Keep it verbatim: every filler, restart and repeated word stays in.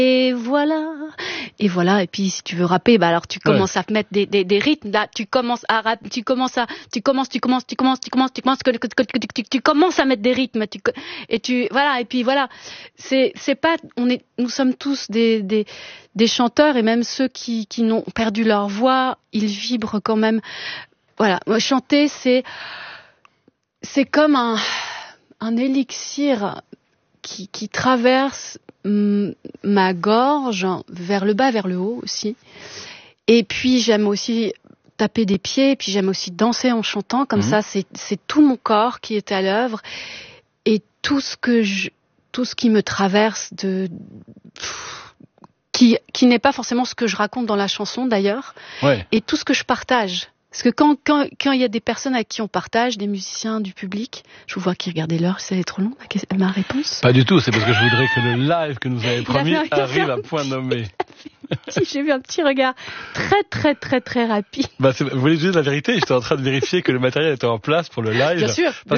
Et voilà, et voilà. Et puis si tu veux rapper, bah alors tu commences ouais. à mettre des, des, des rythmes. Là, tu commences à rap, tu commences à, tu commences, tu commences, tu commences, tu commences, tu commences, tu, tu, tu, tu commences à mettre des rythmes. Tu, et tu, voilà. Et puis voilà. C'est, c'est pas, on est, nous sommes tous des, des, des chanteurs et même ceux qui, qui n'ont perdu leur voix, ils vibrent quand même. Voilà. Moi, chanter, c'est, c'est comme un, un élixir qui, qui traverse ma gorge vers le bas, vers le haut aussi. Et puis j'aime aussi taper des pieds, et puis j'aime aussi danser en chantant. Comme mmh. ça, c'est, c'est tout mon corps qui est à l'œuvre et tout ce que je, tout ce qui me traverse de, qui, qui n'est pas forcément ce que je raconte dans la chanson d'ailleurs, ouais. et tout ce que je partage. Parce que quand quand quand il y a des personnes à qui on partage, des musiciens, du public, je vous vois qui regardez l'heure, c'est trop long ma réponse. Pas du tout, c'est parce que je voudrais que le live que nous avez promis arrive à point nommé. J'ai vu un petit regard très très très très rapide. Bah, c'est, vous voulez dire la vérité? J'étais en train de vérifier que le matériel était en place pour le live. Bien sûr.